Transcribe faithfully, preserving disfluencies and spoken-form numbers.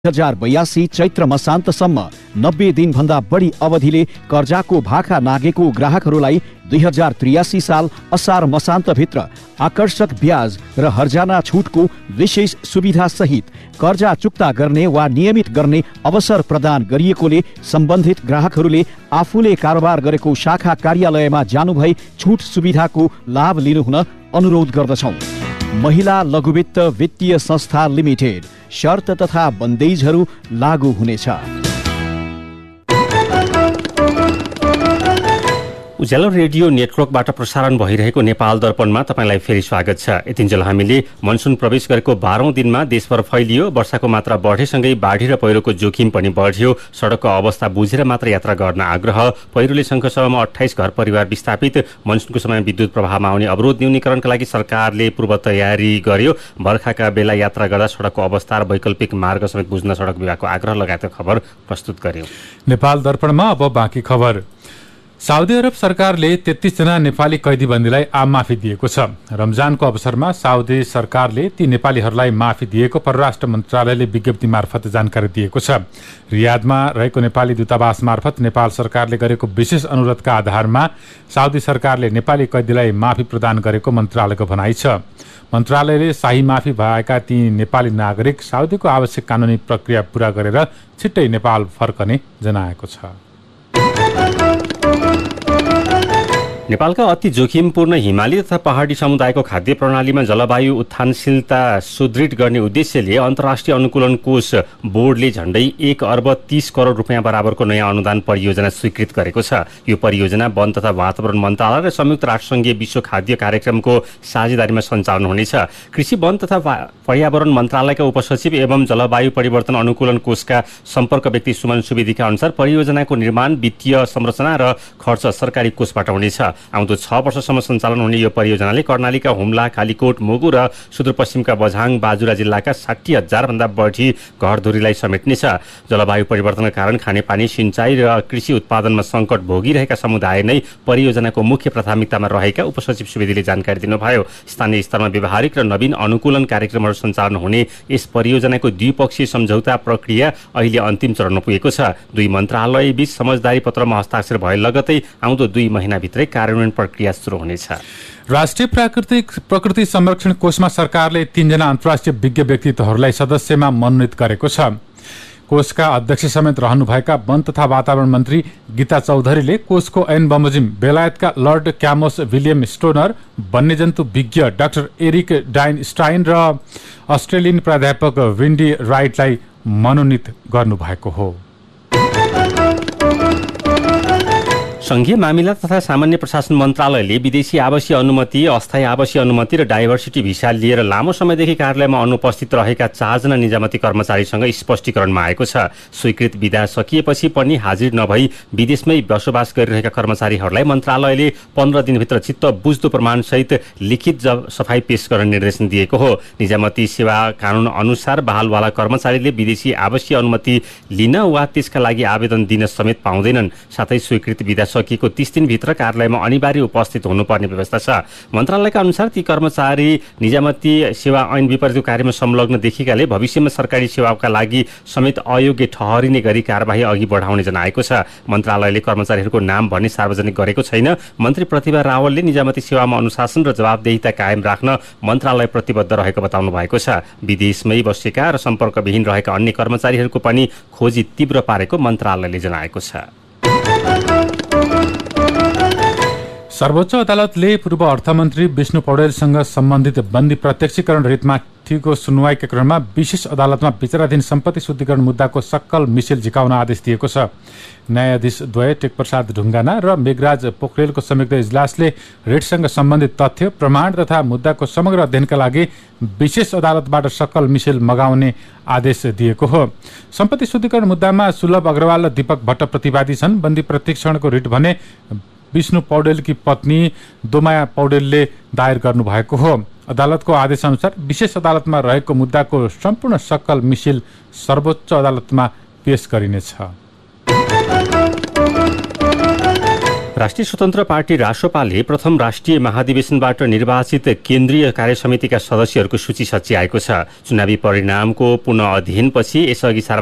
दुई हजार बयासी चैत्र मसान्तसम्म नब्बे दिनभन्दा बढी अवधिले कर्जाको भाखा नागेको ग्राहकहरूलाई दुई हजार त्रियासी साल असार मसान्तभित्र आकर्षक ब्याज र हर्जाना छुटको विशेष सुविधा सहित कर्जा चुक्ता गर्ने वा नियमित गर्ने अवसर प्रदान गरिएकोले सम्बन्धित ग्राहकहरूले आफूले कारोबार गरेको शाखा कार्यालयमा जानुभई छुट सुविधाको लाभ लिनुहुन अनुरोध गर्दछौँ। महिला लघुवित्त वित्तीय संस्था लिमिटेड। शर्त तथा बन्देजहरू लागू हुनेछ। उज्यालो रेडियो नेटवर्कबाट प्रसारण भइरहेको नेपाल दर्पणमा तपाईंलाई फेरि स्वागत छ। यतिन्जेल हामीले मनसुन प्रवेश गरेको बाह्रौं दिनमा देशभर फैलियो, वर्षाको मात्रा बढेसँगै बाढी र पहिरोको जोखिम पनि बढ्यो। सडकको अवस्था बुझेर मात्र यात्रा गर्न आग्रह। पहिरोले शङ्खसभामा अठाइस घर परिवार विस्थापित। मनसुनको समय विद्युत प्रवाहमा आउने अवरोध न्यूनीकरणका लागि सरकारले पूर्व तयारी गर्यो। बर्खाका बेला यात्रा गर्दा सडकको अवस्था र वैकल्पिक मार्ग समेत बुझ्न सडक विभागको आग्रह लगायतका खबर प्रस्तुत गर्यो। नेपाल दर्पणमा अब बाँकी खबर। साउदी अरब सरकारले तेत्तीस जना नेपाली कैदीबन्दीलाई आम माफी दिएको छ। रमजानको अवसरमा साउदी सरकारले ती नेपालीहरूलाई माफी दिएको परराष्ट्र मन्त्रालयले विज्ञप्ति मार्फत जानकारी दिएको छ। रियादमा रहेको नेपाली दूतावास मार्फत नेपाल सरकारले गरेको विशेष अनुरोधका आधारमा साउदी सरकारले नेपाली कैदीलाई माफी प्रदान गरेको मन्त्रालयको भनाइ छ। मन्त्रालयले शाही माफी भएका ती नेपाली नागरिक साउदीको आवश्यक कानुनी प्रक्रिया पूरा गरेर छिट्टै नेपाल फर्कने जनाएको छ। नेपालका अति जोखिमपूर्ण हिमाली तथा पहाडी समुदायको खाद्य प्रणालीमा जलवायु उत्थानशीलता सुदृढ गर्ने उद्देश्यले अन्तर्राष्ट्रिय अनुकूलन कोष बोर्डले झण्डै एक अर्ब तीस करोड रुपियाँ बराबरको नयाँ अनुदान परियोजना स्वीकृत गरेको छ। यो परियोजना वन तथा वातावरण मन्त्रालय र संयुक्त राष्ट्रसङ्घीय विश्व खाद्य कार्यक्रमको साझेदारीमा सञ्चालन हुनेछ। कृषि वन तथा पर्यावरण मन्त्रालयका उपसचिव एवं जलवायु परिवर्तन अनुकूलन कोषका सम्पर्क व्यक्ति सुमन सुवेदीका अनुसार परियोजनाको निर्माण, वित्तीय संरचना र खर्च सरकारी कोषबाट हुनेछ। आउँदो छ वर्षसम्म सञ्चालन हुने यो परियोजनाले कर्णालीका हुम्ला, कालीकोट, मुगु र सुदूरपश्चिमका बझाङ, बाजुरा जिल्लाका साठी हजार भन्दा बढी घरधुरीलाई समेट्नेछ। जलवायु परिवर्तनका कारण खानेपानी, सिंचाई र कृषि उत्पादनमा सङ्कट भोगिरहेका समुदाय नै परियोजनाको मुख्य प्राथमिकतामा रहेका उपसचिव सुवेदीले जानकारी दिनुभयो। स्थानीय स्तरमा व्यावहारिक र नवीन अनुकूलन कार्यक्रमहरू सञ्चालन हुने यस परियोजनाको द्विपक्षीय सम्झौता प्रक्रिया अहिले अन्तिम चरणमा पुगेको छ। दुई मन्त्रालय बीच समझदारी पत्रमा हस्ताक्षर भए लगतै आउँदो दुई महिनाभित्रै कार्यान्वयन प्रक्रिया सुरु हुनेछ। राष्ट्रिय प्राकृतिक प्रकृति संरक्षण कोषमा सरकारले तीनजना अन्तर्राष्ट्रिय विज्ञ व्यक्तित्वहरूलाई सदस्यमा मनोनित गरेको छ। कोषका अध्यक्ष समेत रहनुभएका वन तथा वातावरण मन्त्री गीता चौधरीले कोषको ऐन बमोजिम बेलायतका लर्ड क्यामोस विलियम स्टोनर, वन्यजन्तु विज्ञ डाक्टर एरिक डाइन स्टाइन र अस्ट्रेलियन प्राध्यापक विन्डी राइटलाई मनोनित गर्नुभएको हो। संघीय मामिला तथा सामान्य प्रशासन मन्त्रालयले विदेशी आवासीय अनुमति, अस्थायी आवासीय अनुमति र डाइभर्सिटी भिसा लिएर लामो समयदेखि कार्यालयमा अनुपस्थित रहेका चारजना निजामती कर्मचारीसँग स्पष्टीकरणमा आएको छ। स्वीकृत विधा सकिएपछि पनि हाजिर नभई विदेशमै बसोबास गरिरहेका कर्मचारीहरूलाई मन्त्रालयले पन्ध्र दिनभित्र चित्त बुझ्दो प्रमाणसहित लिखित सफाई पेश गर्न निर्देशन दिएको हो। निजामती सेवा कानून अनुसार बहालवाला कर्मचारीले विदेशी आवासीय अनुमति लिन वा त्यसका लागि आवेदन दिन समेत पाउँदैनन्। साथै स्वीकृत विधा सकिएको तीस दिनभित्र कार्यालयमा अनिवार्य उपस्थित हुनुपर्ने व्यवस्था छ। मन्त्रालयका अनुसार ती कर्मचारी निजामती सेवा ऐन विपरीत कार्यमा संलग्न देखिएकाले भविष्यमा सरकारी सेवाका लागि समेत अयोग्य ठहरिने गरी कार्यवाही अघि बढाउने जनाएको छ। मन्त्रालयले कर्मचारीहरूको नाम भन्ने सार्वजनिक गरेको छैन। मन्त्री प्रतिभा रावलले निजामती सेवामा अनुशासन र जवाबदेहिता कायम राख्न मन्त्रालय प्रतिबद्ध रहेको बताउनु भएको छ। विदेशमै बसेका र सम्पर्कविहीन रहेका अन्य कर्मचारीहरूको पनि खोजी तीव्र पारेको मन्त्रालयले जनाएको छ। सर्वोच्च अदालतले पूर्व अर्थमन्त्री विष्णु पौडेलसँग सम्बन्धित बन्दी प्रत्यक्षीकरण रिटमाथिको सुनवाईका क्रममा विशेष अदालतमा विचाराधीन सम्पत्ति शुद्धिकरण मुद्दाको सक्कल मिसेल झिकाउन आदेश दिएको छ। न्यायाधीश द्वय टेकप्रसाद ढुङ्गाना र मेघराज पोखरेलको संयुक्त इजलासले रिटसँग सम्बन्धित तथ्य, प्रमाण तथा मुद्दाको समग्र अध्ययनका लागि विशेष अदालतबाट सक्कल मिसेल मगाउने आदेश दिएको हो। सम्पत्ति शुद्धिकरण मुद्दामा सुलभ अग्रवाल र दीपक भट्ट प्रतिवादी छन्। बन्दी प्रत्यक्षीकरणको रिट भने विष्णु पौडेलकी पत्नी दोमाया पौडेलले दायर गर्नुभएको हो। अदालतको आदेश अनुसार विशेष अदालतमा रहेको मुद्दाको सम्पूर्ण सक्कल मिसिल सर्वोच्च अदालतमा पेश गरिनेछ। राष्ट्रिय स्वतन्त्र पार्टी रासोपाले प्रथम राष्ट्रिय महाधिवेशनबाट निर्वाचित केन्द्रीय कार्यसमितिका सदस्यहरूको सूची सच्याएको छ। चुनावी परिणामको पुनः अध्ययनपछि यसअघि